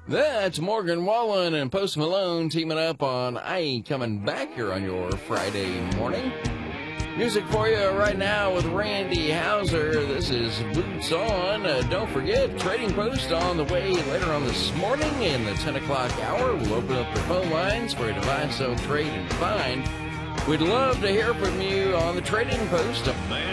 That's Morgan Wallen and Post Malone teaming up on I Ain't Coming Back here on your Friday morning. Music for you right now with Randy Houser. This is Boots On. Don't forget, Trading Post on the way later on this morning in the 10 o'clock hour. We'll open up the phone lines for a buy, sell, trade, and find. We'd love to hear from you on the Trading Post. Man